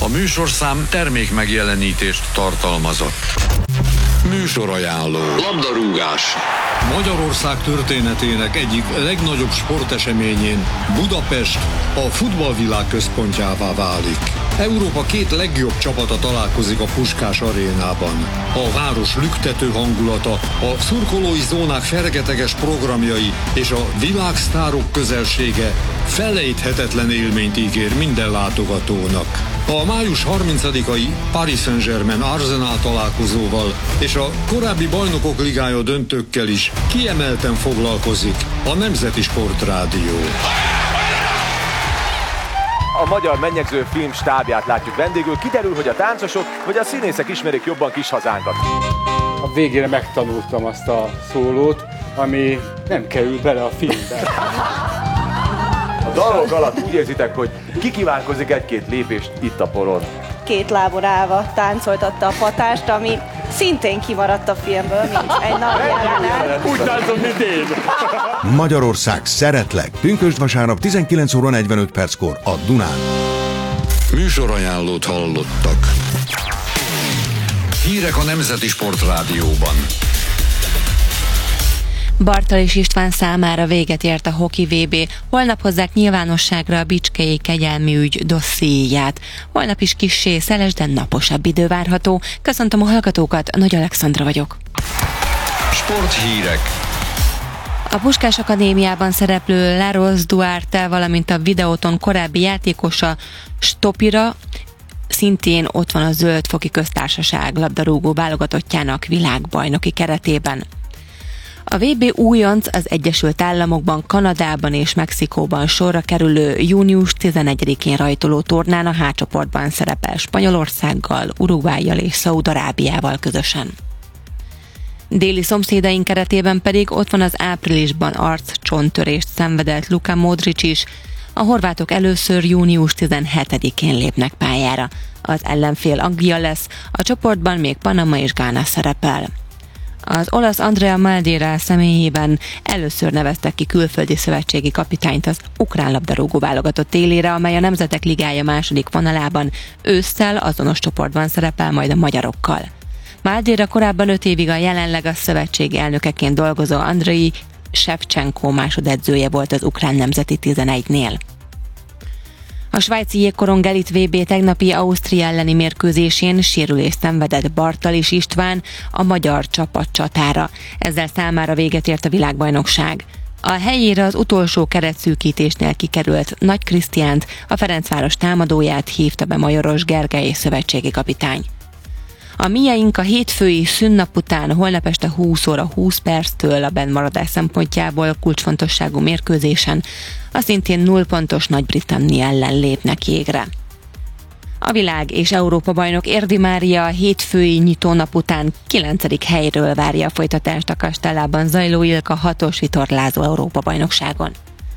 A műsorszám termék megjelenítést tartalmazott. Műsorajánló. Labdarúgás. Magyarország történetének egyik legnagyobb sporteseményén Budapest a futballvilág központjává válik. Európa két legjobb csapata találkozik a Puskás arénában. A város lüktető hangulata, a szurkolói zónák fergeteges programjai és a világsztárok közelsége felejthetetlen élményt ígér minden látogatónak. A május 30-ai Paris Saint-Germain Arsenal találkozóval és a korábbi Bajnokok Ligája döntőkkel is kiemelten foglalkozik a Nemzeti Sportrádió. A Magyar Mennyegző Film stábját látjuk vendégül. Kiderül, hogy a táncosok vagy a színészek ismerik jobban kis hazánkat. A végére megtanultam azt a szólót, ami nem kerül bele a filmbe. A dalok alatt úgy érzitek, hogy kikívánkozik egy-két lépést itt a poron. Két lábon állva táncoltatta a patást, ami szintén kimaradt a filmből, mint egy nagy jelenet. Úgy táncol, mint én. Magyarország szeretlek. Pünkösd vasárnap 19 óra 45 perckor a Dunán. Műsorajánlót hallottak. Hírek a Nemzeti Sportrádióban. Bartal István számára véget ért a Hoki VB. Holnap hozzák nyilvánosságra a bicskei kegyelmi ügy dossziéját. Holnap is kissé szeles, de naposabb idő várható. Köszöntöm a hallgatókat, Nagy Alexandra vagyok. Sporthírek. A Puskás Akadémiában szereplő Laros Duarte, valamint a Videóton korábbi játékosa Stopira, szintén ott van a Zöld-foki Köztársaság labdarúgó válogatottjának világbajnoki keretében. A VB újonc az Egyesült Államokban, Kanadában és Mexikóban sorra kerülő június 11-én rajtoló tornán a H csoportban szerepel Spanyolországgal, Uruguayjal és Szaúd-Arábiával közösen. Déli szomszédaink keretében pedig ott van az áprilisban arccsontörést szenvedett Luka Modric is. A horvátok először június 17-én lépnek pályára. Az ellenfél Anglia lesz, a csoportban még Panama és Gána szerepel. Az olasz Andrea Madeira személyében először neveztek ki külföldi szövetségi kapitányt az ukrán labdarúgó válogatott élére, amely a Nemzetek Ligája második vonalában ősszel azonos csoportban szerepel majd a magyarokkal. Madeira korábban 5 évig a jelenleg a szövetség elnökeként dolgozó Andrei Shevchenko másodedzője volt az ukrán nemzeti 11-nél. A svájci jégkorong elit VB tegnapi Ausztria elleni mérkőzésén sérülést szenvedett Bartal István a magyar csapat csatára. Ezzel számára véget ért a világbajnokság. A helyére az utolsó keretszűkítésnél kikerült Nagy Krisztiánt, a Ferencváros támadóját hívta be Majoros Gergely szövetségi kapitány. A miénk a hétfői szünnap után holnap este 20 óra 20 perctől a bennmaradás szempontjából kulcsfontosságú mérkőzésen a szintén 0 pontos Nagy-Britannia ellen lépnek jégre. A világ és Európa bajnok Érdi Mária a hétfői nyitónap után 9. helyről várja a folytatást a Kastellában zajló Ilka 6-os vitorlázó Európa bajnokságon.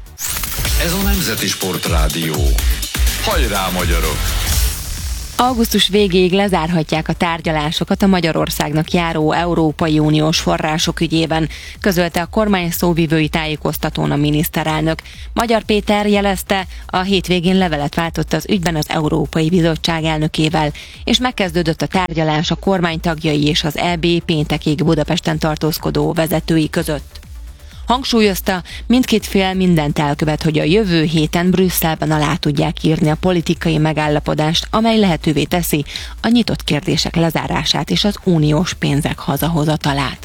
Ez a Nemzeti Sportrádió. Hajrá, magyarok! Augusztus végéig lezárhatják a tárgyalásokat a Magyarországnak járó Európai Uniós források ügyében, közölte a kormány szóvivői tájékoztatón a miniszterelnök. Magyar Péter jelezte, a hétvégén levelet váltott az ügyben az Európai Bizottság elnökével, és megkezdődött a tárgyalás a kormány tagjai és az EB péntekig Budapesten tartózkodó vezetői között. Hangsúlyozta, mindkét fél mindent elkövet, hogy a jövő héten Brüsszelben alá tudják írni a politikai megállapodást, amely lehetővé teszi a nyitott kérdések lezárását és az uniós pénzek hazahozatalát.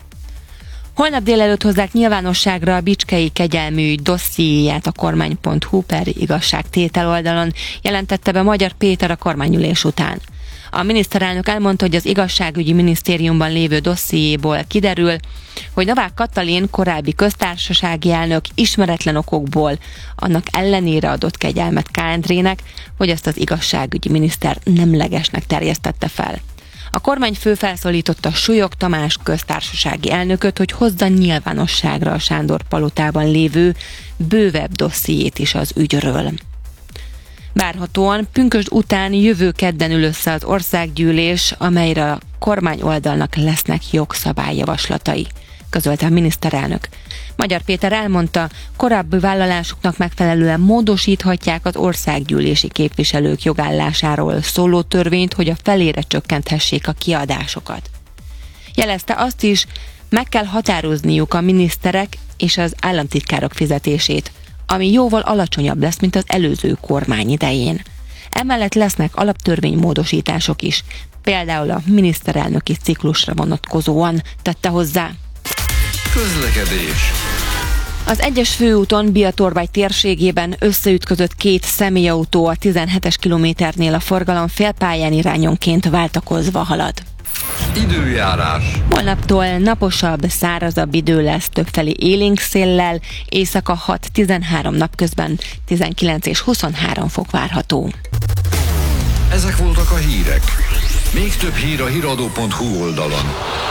Holnap délelőtt hozzák nyilvánosságra a bicskei kegyelmi ügy dossziéját a kormány.hu per igazságtétel oldalon, jelentette be Magyar Péter a kormányülés után. A miniszterelnök elmondta, hogy az igazságügyi minisztériumban lévő dossziéból kiderül, hogy Novák Katalin korábbi köztársasági elnök ismeretlen okokból annak ellenére adott kegyelmet K. Endrének, hogy ezt az igazságügyi miniszter nemlegesnek terjesztette fel. A kormányfő felszólította Súlyog Tamás köztársasági elnököt, hogy hozza nyilvánosságra a Sándor palotában lévő bővebb dossziét is az ügyről. Várhatóan pünkösd után jövő kedden ül össze az országgyűlés, amelyre a kormány oldalnak lesznek jogszabályjavaslatai. közölte a miniszterelnök. Magyar Péter elmondta, korábbi vállalásuknak megfelelően módosíthatják az országgyűlési képviselők jogállásáról szóló törvényt, hogy a felére csökkenthessék a kiadásokat. Jelezte azt is, meg kell határozniuk a miniszterek és az államtitkárok fizetését, ami jóval alacsonyabb lesz, mint az előző kormány idején. Emellett lesznek alaptörvénymódosítások is, például a miniszterelnöki ciklusra vonatkozóan, tette hozzá. Közlekedés. Az 1-es főúton Biatorvágy térségében összeütközött két személyautó, a 17-es kilométernél a forgalom félpályán irányonként váltakozva halad. Időjárás. Holnaptól naposabb, szárazabb idő lesz többfelé élénk széllel, éjszaka 6-13, napközben 19 és 23 fok várható. Ezek voltak a hírek. Még több hír a hiradó.hu oldalon.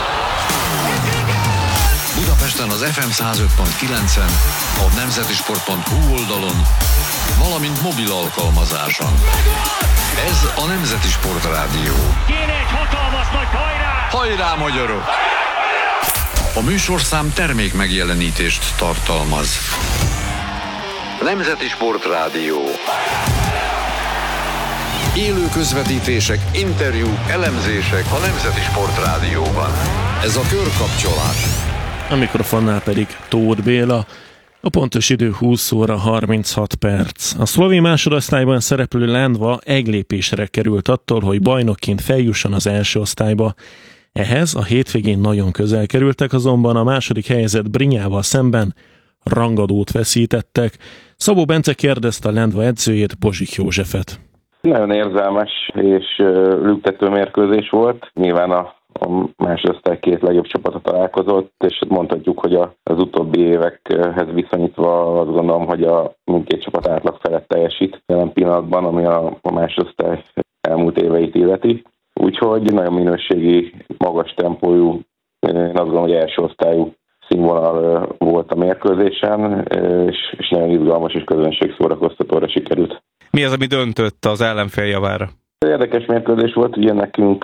Budapesten az FM 105.9-en, a nemzetisport.hu oldalon, valamint mobil alkalmazáson. Ez a Nemzeti Sport Rádió. Kéne egy hatalmas nagy hajrá! Hajrá, magyarok! A műsorszám termék megjelenítést tartalmaz. Nemzeti Sport Rádió. Élő közvetítések, interjúk, elemzések a Nemzeti Sport Rádióban. Ez a körkapcsolás. A mikrofonnál pedig Tóth Béla. A pontos idő 20 óra 36 perc. A szlovén másodosztályban szereplő Lendva egy lépésre került attól, hogy bajnokként feljusson az első osztályba. Ehhez a hétvégén nagyon közel kerültek, azonban a második helyezett Brinyával szemben rangadót veszítettek. Szabó Bence kérdezte a Lendva edzőjét, Bozsik Józsefet. Nagyon érzelmes és lüktető mérkőzés volt. Nyilván a másodosztály két legjobb csapata találkozott, és mondhatjuk, hogy az utóbbi évekhez viszonyítva azt gondolom, hogy a mindkét csapat átlag felett teljesít jelen pillanatban, ami a másodosztály elmúlt éveit illeti. Úgyhogy nagyon minőségi, magas tempójú, én azt gondolom, hogy első osztályú színvonal volt a mérkőzésen, és nagyon izgalmas és közönségszórakoztatóra sikerült. Mi az, ami döntött az ellenfél javára? Érdekes mérkőzés volt, ugye nekünk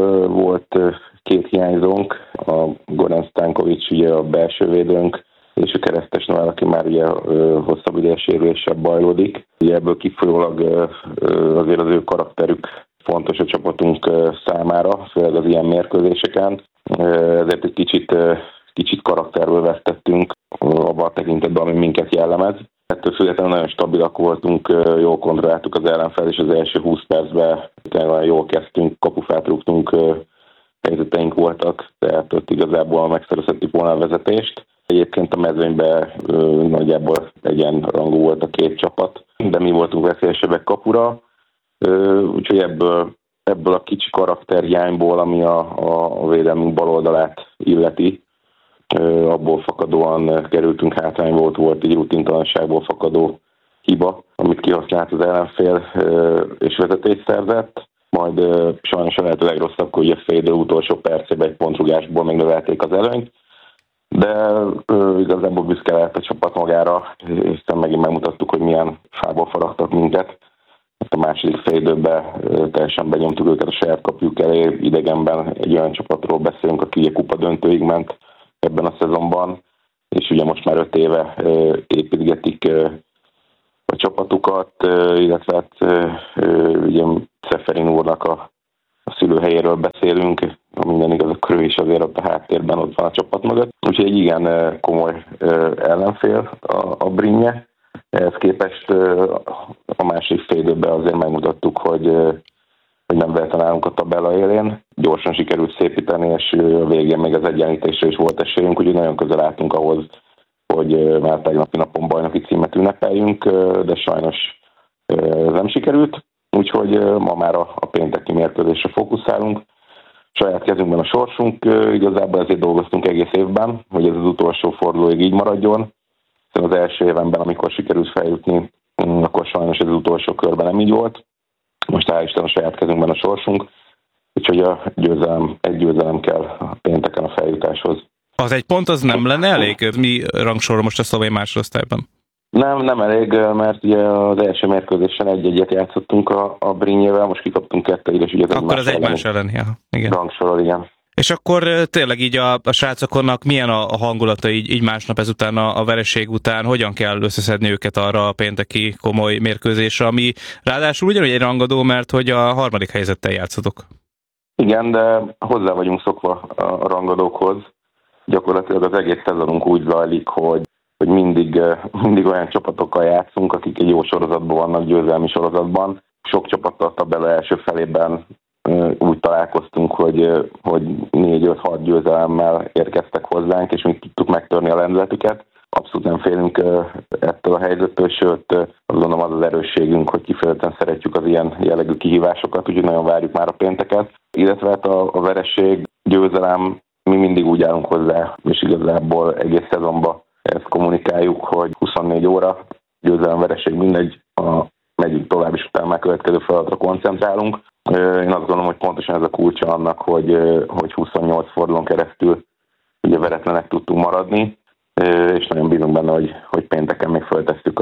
volt két hiányzónk, a Goran Stankovic, ugye a belső védőnk, és a Keresztes Noel, aki már ugye hosszabb ideje sérüléssel bajlódik. Ugye ebből kifolyólag azért az ő karakterük fontos a csapatunk számára, főleg az ilyen mérkőzéseken. Ezért egy kicsit karakterből vesztettünk abban a tekintetben, ami minket jellemez. Ettől függetlenül nagyon stabilak voltunk, jól kontrolláltuk az ellenfel, és az első 20 percben nagyon jól kezdtünk, kapufát rúgtunk, helyzeteink voltak, tehát ott igazából megszerezhettük volna a vezetést. Egyébként a mezőnyben nagyjából egyenrangú volt a két csapat, de mi voltunk veszélyesebbek kapura, úgyhogy ebből a kicsi karakterhiányból, ami a védelmünk bal oldalát illeti, abból fakadóan kerültünk hátrányba, volt egy rutintalanságból fakadó hiba, amit kihasznált az ellenfél és vezetést szerzett. Majd sajnos a lehető legrosszabb, hogy a fél idő utolsó percében egy pontrugásból megnövelték az előnyt, de igazából büszke lehet a csapat magára, és megint megmutattuk, hogy milyen fából faragtak minket. A második fél időben teljesen benyomtuk őket a saját kapjuk elé, idegenben egy olyan csapatról beszélünk, aki ugye kupa döntőig ment ebben a szezonban, és ugye most már 5 éve építgetik a csapatukat, illetve hát ugye Szeferin úrnak a szülőhelyéről beszélünk, ha minden igaz, akkor ő is azért ott a háttérben ott van a csapat mögött. Úgyhogy egy igen komoly ellenfél a Brinje. Ehhez képest a másik fél időben azért megmutattuk, hogy nem vehetne nálunk a tabella élén. Gyorsan sikerült szépíteni, és a végén még az egyenlítésre is volt esélyünk, úgyhogy nagyon közel álltunk ahhoz, hogy már tegnapi napon bajnoki címet ünnepeljünk, de sajnos nem sikerült. Úgyhogy ma már a pénteki mérkőzésre fókuszálunk. Saját kezünkben a sorsunk, igazából ezért dolgoztunk egész évben, hogy ez az utolsó fordulóig így maradjon. Az első évenben, amikor sikerült feljutni, akkor sajnos ez az utolsó körben nem így volt. Most hál' Isten a saját kezünkben a sorsunk, úgyhogy egy győzelem kell a pénteken a feljutáshoz. Az egy pont az nem lenne elég? Mi rangsorol most a szlovén másodosztályban? Nem elég, mert ugye az első mérkőzésen 1-1-et játszottunk a Brinjével, most kikaptunk 2-1, és ugye akkor az egymás ellen, ja. Igen. Rangsorol, igen. És akkor tényleg így a srácokonnak milyen a hangulata így másnap ezután a vereség után, hogyan kell összeszedni őket arra a pénteki komoly mérkőzésre, ami ráadásul ugyanúgy egy rangadó, mert hogy a harmadik helyzettel játszotok. Igen, de hozzá vagyunk szokva a rangadókhoz. Gyakorlatilag az egész szezonunk úgy zajlik, hogy mindig olyan csapatokkal játszunk, akik egy jó sorozatban vannak, győzelmi sorozatban. Sok csapattal a tabella első felében úgy találkoztunk, hogy 4-5-6 győzelemmel érkeztek hozzánk, és még tudtuk megtörni a lendületüket. Abszolút nem félünk ettől a helyzettől, sőt azt gondolom az erősségünk, hogy kifejezetten szeretjük az ilyen jellegű kihívásokat, úgyhogy nagyon várjuk már a pénteket. Illetve hát a vereség, győzelem, mi mindig úgy állunk hozzá, és igazából egész szezonban ezt kommunikáljuk, hogy 24 óra, győzelem, vereség, mindegy, megyünk tovább, és utána már következő feladatra koncentrálunk. Én azt gondolom, hogy pontosan ez a kulcsa annak, hogy 28 fordulón keresztül ugye veretlenek tudtunk maradni, és nagyon bízunk benne, hogy pénteken még föltesszük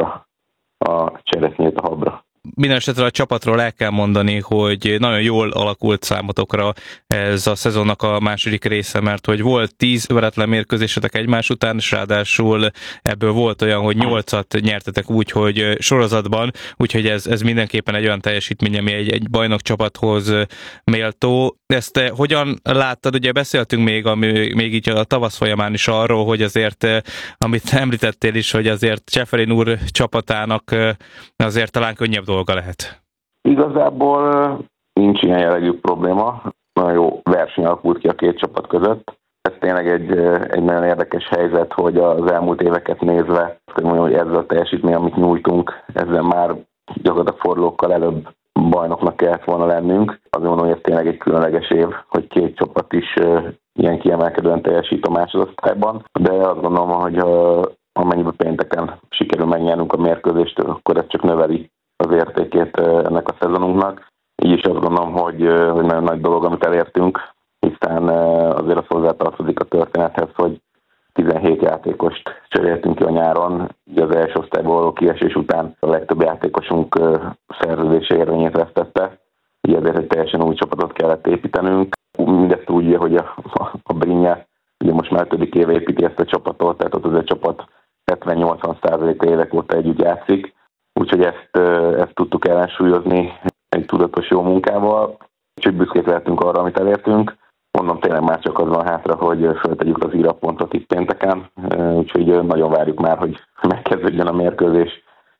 a cseresznyét a habra. Minden esetre a csapatról el kell mondani, hogy nagyon jól alakult számotokra ez a szezonnak a második része, mert hogy volt 10 veretlen mérkőzésetek egymás után, és ráadásul ebből volt olyan, hogy 8-at nyertetek úgy, hogy sorozatban, úgyhogy ez mindenképpen egy olyan teljesítmény, ami egy bajnok csapathoz méltó. Ezt te hogyan láttad? Ugye beszéltünk még így a tavasz folyamán is arról, hogy azért, amit említettél is, hogy azért Cseferin úr csapatának azért talán könnyebb dolga lehet. Igazából nincs ilyen jellegű probléma. Nagyon jó verseny alakult ki a két csapat között. Ez tényleg egy nagyon érdekes helyzet, hogy az elmúlt éveket nézve, mondjam, hogy ezzel a teljesítmény, amit nyújtunk, ezzel már gyakorlatilag fordulókkal előbb bajnoknak kellett volna lennünk. Azt mondom, hogy ez tényleg egy különleges év, hogy két csapat is ilyen kiemelkedően teljesít a másodosztályban, de azt gondolom, hogy amennyiben pénteken sikerül megnyernünk a mérkőzést, akkor ez csak növeli az értékét ennek a szezonunknak. Így is azt gondolom, hogy nagyon nagy dolog, amit elértünk, hiszen azért az hozzátartozik a történethez, hogy 17 játékost cseréltünk ki a nyáron, ugye az első osztályból való kiesés után a legtöbb játékosunk szerződése érvényét vesztette, így ezért egy teljesen új csapatot kellett építenünk. Mindezt úgy, hogy a Brinje ugye most már 5. éve építi ezt a csapatot, tehát ott az a csapat 70-80%-a évek óta együtt játszik, úgyhogy ezt tudtuk ellensúlyozni egy tudatos jó munkával, úgyhogy büszkék lehetünk arra, amit elértünk. Mondom, tényleg már csak az van hátra, hogy föltegyük az írapontot itt pénteken, úgyhogy nagyon várjuk már, hogy megkezdődjön a mérkőzés,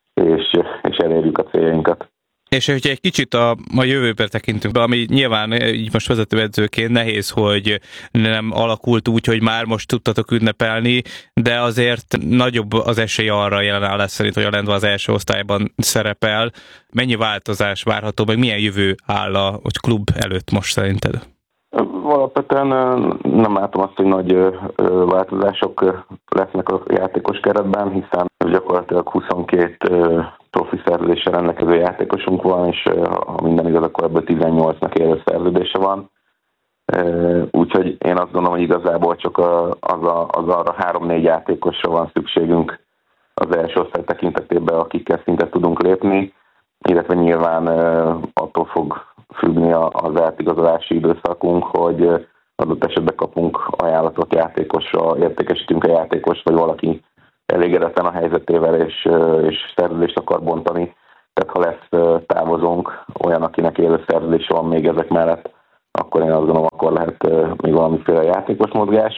és elérjük a céljainkat. És hogyha egy kicsit a jövőbe tekintünk be, ami nyilván így most vezetőedzőként nehéz, hogy nem alakult úgy, hogy már most tudtatok ünnepelni, de azért nagyobb az esély arra jelenállás szerint, hogy a Lendva az első osztályban szerepel. Mennyi változás várható, meg milyen jövő áll a klub előtt most szerinted? Alapvetően nem látom azt, hogy nagy változások lesznek a játékos keretben, hiszen gyakorlatilag 22 profi szerződéssel rendelkező játékosunk van, és ha minden igaz, akkor ebből 18-nak élő szerződése van. Úgyhogy én azt gondolom, hogy igazából csak az arra 3-4 játékosra van szükségünk az első osztály tekintetében, akikkel szintet tudunk lépni, illetve nyilván attól fog függni az átigazolási időszakunk, hogy adott esetben kapunk ajánlatot játékosra, értékesítünk a játékost, vagy valaki elégedetlen a helyzetével, és szerződést akar bontani. Tehát ha lesz távozónk, olyan, akinek élő szerződése van még ezek mellett, akkor én azt gondolom, akkor lehet még valamiféle játékos mozgás.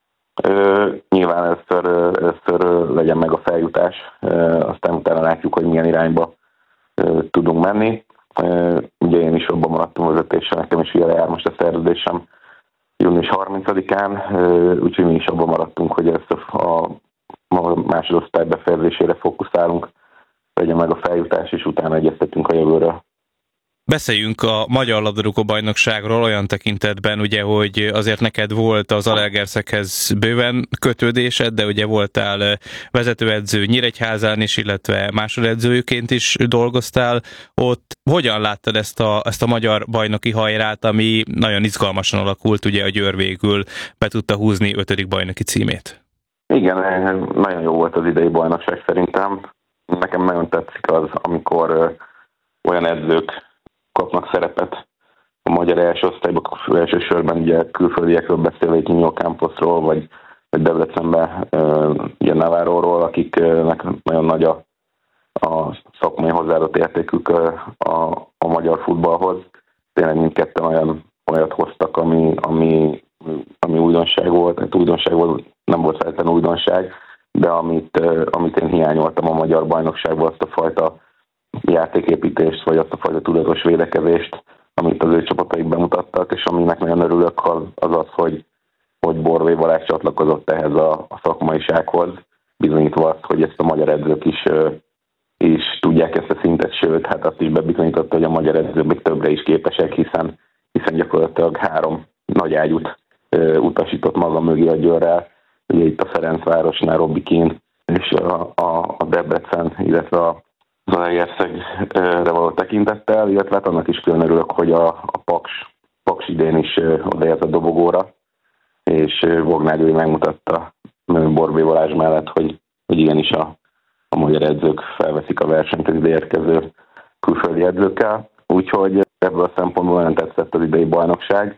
Nyilván először legyen meg a feljutás, aztán utána látjuk, hogy milyen irányba tudunk menni. Ugye én is abban maradtam vezetéssel, nekem is ugye lejár most a szerződésem június 30-án, úgyhogy mi is abban maradtunk, hogy ezt a másodosztály befejezésére fókuszálunk, legyen meg a feljutás, és utána egyeztetünk a jövőről. Beszéljünk a Magyar Labdarúgó-bajnokságról olyan tekintetben, ugye, hogy azért neked volt az Zalaegerszeghez bőven kötődésed, de ugye voltál vezetőedző Nyíregyházán is, illetve másodedzőként is dolgoztál ott. Hogyan láttad ezt a magyar bajnoki hajrát, ami nagyon izgalmasan alakult, ugye a Győr végül be tudta húzni 5. bajnoki címét? Igen, nagyon jó volt az idei bajnokság szerintem. Nekem nagyon tetszik az, amikor olyan edzők kapnak szerepet a magyar első osztályban elsősorban ugye külföldiekről beszélünk, Nino Camposról, vagy Debrecenben ugye Navarróról, akiknek nagyon nagy a szakmai hozzáadott értékük a magyar futballhoz. Tényleg mindketten olyat hoztak, ami újdonság volt. Hát újdonság volt, nem volt feltétlenül újdonság, de amit én hiányoltam a magyar bajnokságban, azt a fajta játéképítést, vagy azt a fajta tudatos védekezést, amit az ő csapataik bemutattak, és aminek nagyon örülök, az, hogy Borvé Balázs csatlakozott ehhez a szakmaisághoz, bizonyítva azt, hogy ezt a magyar edzők is tudják ezt a szintet, sőt, hát azt is bebizonyította, hogy a magyar edzők még többre is képesek, hiszen gyakorlatilag 3 nagy ágyút utasított maga mögé a Győrrel, ugye itt a Ferencvárosnál Robbie Keane és a Debrecen, illetve a Zalaegerszegre való tekintettel, illetve hát annak is külön örülök, hogy a Paks idén is odaért a dobogóra, és Vognár Gyuri megmutatta Borbé Balázs mellett, hogy igenis a magyar edzők felveszik a versenyt az ide érkező külföldi edzőkkel. Úgyhogy ebből a szempontból nagyon tetszett az idei bajnokság.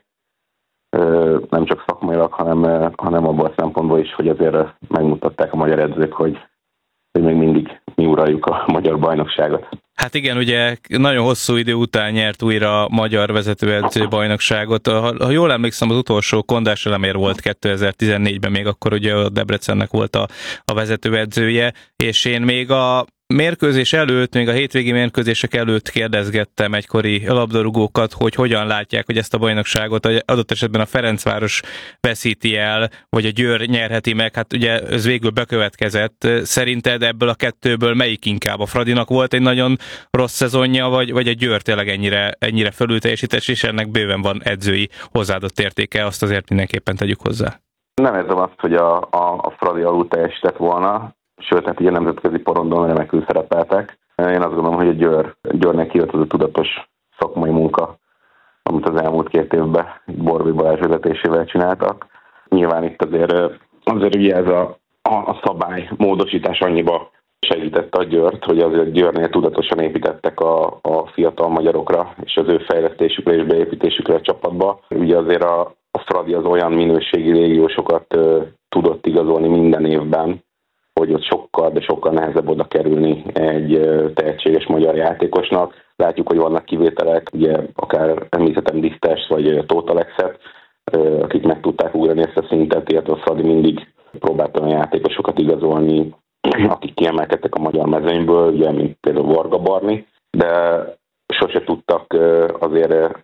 Nem csak szakmailag, hanem abban a szempontból is, hogy azért megmutatták a magyar edzők, hogy még mindig mi uraljuk a magyar bajnokságot. Hát igen, ugye nagyon hosszú idő után nyert újra a magyar vezetőedző bajnokságot. Ha jól emlékszem, az utolsó Kondás Elemér volt 2014-ben, még akkor ugye a Debrecennek volt a vezetőedzője, és én még a mérkőzés előtt, még a hétvégi mérkőzések előtt kérdezgettem egykori labdarúgókat, hogy hogyan látják, hogy ezt a bajnokságot adott esetben a Ferencváros veszíti el, vagy a Győr nyerheti meg. Hát ugye ez végül bekövetkezett. Szerinted ebből a kettőből melyik inkább? A Fradinak volt egy nagyon rossz szezonja, vagy a Győr tényleg ennyire fölülteljesítés, és ennek bőven van edzői hozzáadott értéke, azt azért mindenképpen tegyük hozzá. Nem érzem azt, hogy a Fradi alul teljesített volna, sőt, hát ugye nemzetközi porondon remekül szerepeltek. Én azt gondolom, hogy a Győrnek kijött az a tudatos szakmai munka, amit az elmúlt 2 évben Borbé Balázs vezetésével csináltak. Nyilván itt azért ugye ez a szabály módosítás annyiba segítette a Győrt, hogy azért Győrnél tudatosan építettek a fiatal magyarokra, és az ő fejlesztésükre és beépítésükre a csapatba. Ugye azért a Fradi az olyan minőségi légiósokat tudott igazolni minden évben, hogy ott sokkal, de sokkal nehezebb oda kerülni egy tehetséges magyar játékosnak. Látjuk, hogy vannak kivételek, ugye akár említhetem Disztest vagy Tóth Alexet, akik meg tudták ugrani ezt a szintet, illetve a Fradi mindig próbálta a játékosokat igazolni, akik kiemelkedtek a magyar mezőnyből, ugye, mint például Varga Barni, de sose tudtak azért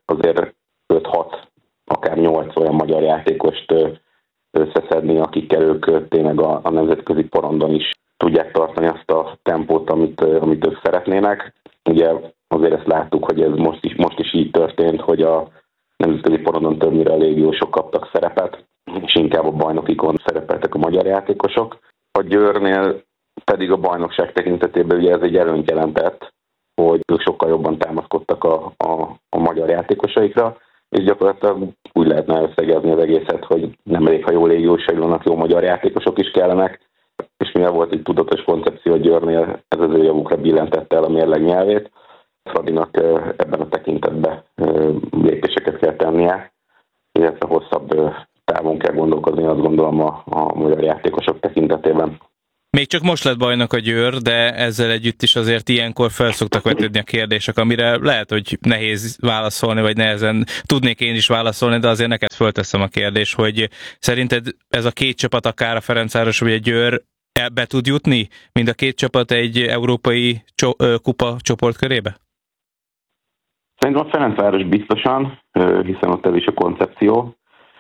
5-6, akár 8 olyan magyar játékost összeszedni, akikkel ők tényleg a nemzetközi porondon is tudják tartani azt a tempót, amit ők szeretnének. Ugye azért ezt láttuk, hogy ez most is így történt, hogy a nemzetközi porondon többnyire a légiósok kaptak szerepet, és inkább a bajnokikon szerepeltek a magyar játékosok. A Győrnél pedig a bajnokság tekintetében ugye ez egy előnyt jelentett, hogy ők sokkal jobban támaszkodtak a magyar játékosaikra, és gyakorlatilag úgy lehetne összegezni az egészet, hogy nem elég, ha jó légiósai vannak, jó magyar játékosok is kellenek, és mivel volt egy tudatos koncepció a Győrnél, ez az ő javukra billentette el a mérleg nyelvét. Fradinak ebben a tekintetben lépéseket kell tennie, illetve hosszabb távon kell gondolkozni, azt gondolom a magyar játékosok tekintetében. Még csak most lett bajnok a Győr, de ezzel együtt is azért ilyenkor fel szoktak vetődni a kérdések, amire lehet, hogy nehéz válaszolni, vagy nehezen tudnék én is válaszolni, de azért neked fölteszem a kérdés, hogy szerinted ez a 2 csapat, akár a Ferencváros vagy a Győr be tud jutni? Mind a 2 csapat egy európai kupa csoportkörébe? Szerintem a Ferencváros biztosan, hiszen ott ez is a koncepció.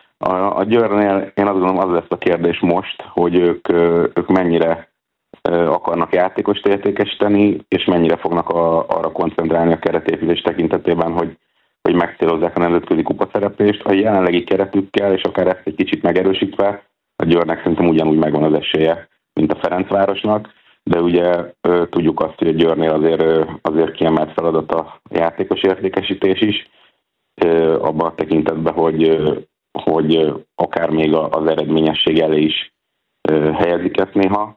A Győrnél én azt gondolom, az lesz a kérdés most, hogy ők mennyire akarnak játékost értékesíteni, és mennyire fognak arra koncentrálni a keretépítés tekintetében, hogy megcélozzák a nemzetközi kupa szereplést. A jelenlegi keretükkel, és akár ezt egy kicsit megerősítve, a Győrnek szerintem ugyanúgy megvan az esélye, mint a Ferencvárosnak, de ugye tudjuk azt, hogy a Győrnél azért kiemelt feladat a játékos értékesítés is, abban a tekintetben, hogy akár még az eredményesség elé is helyezik ezt néha.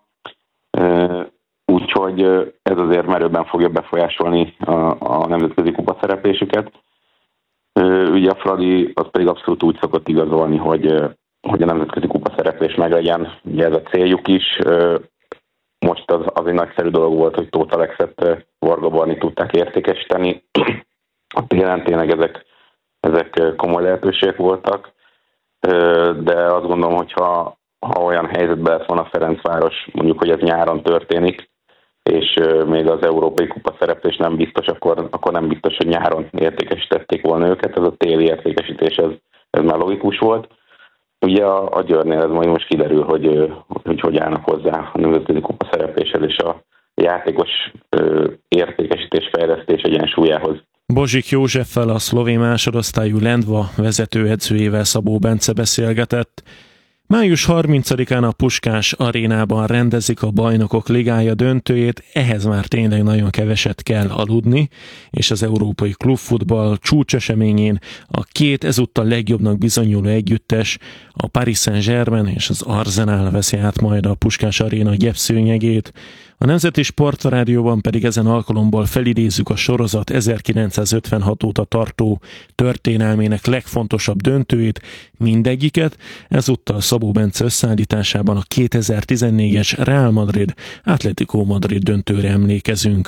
Úgyhogy ez azért merőben fogja befolyásolni a nemzetközi kupa szereplésüket. Ugye a Fradi az pedig abszolút úgy szokott igazolni, hogy a nemzetközi kupa szereplés meglegyen. Ugye ez a céljuk is. Most az egy nagyszerű dolog volt, hogy Tóth Alexet Varga Barni tudták értékesíteni. A télen tényleg ezek komoly lehetőségek voltak, de azt gondolom, hogy ha olyan helyzetben lett volna Ferencváros, mondjuk, hogy ez nyáron történik, és még az európai kupa szereplés nem biztos, akkor nem biztos, hogy nyáron értékesítették volna őket. Ez a téli értékesítés, ez már logikus volt. Ugye a Győrnél ez majd most kiderül, hogy állnak hozzá a nemzetközi kupa szerepléshez és a játékos értékesítés fejlesztés egyensúlyához. Bozsik Józseffel, a szlovén másodosztályú Lendva vezetőedzőjével Szabó Bence beszélgetett. Május 30-án a Puskás arénában rendezik a Bajnokok Ligája döntőjét, ehhez már tényleg nagyon keveset kell aludni, és az európai klubfutball csúcseseményén a két ezúttal legjobbnak bizonyuló együttes, a Paris Saint-Germain és az Arsenal veszi át majd a Puskás aréna gyepszőnyegét. A Nemzeti Sportrádióban pedig ezen alkalomból felidézzük a sorozat 1956 óta tartó történelmének legfontosabb döntőit, mindegyiket, ezúttal Szabó Bence összeállításában a 2014-es Real Madrid Atletico Madrid döntőre emlékezünk.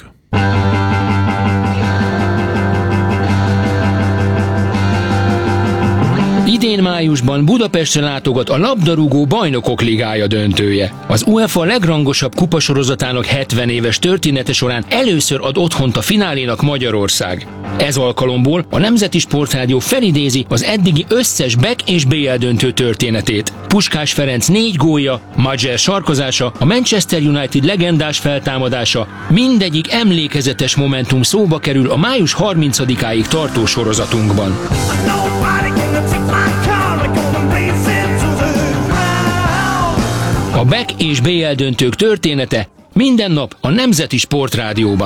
Idén májusban Budapestre látogat a labdarúgó Bajnokok Ligája döntője. Az UEFA legrangosabb kupasorozatának 70 éves története során először ad otthont a finálénak Magyarország. Ez alkalomból a Nemzeti Sportrádió felidézi az eddigi összes BEK és BL döntő történetét. Puskás Ferenc 4 gólja, Majer sarkozása, a Manchester United legendás feltámadása, mindegyik emlékezetes momentum szóba kerül a május 30-áig tartó sorozatunkban. A BEK és BL döntők története minden nap a Nemzeti Sportrádióban.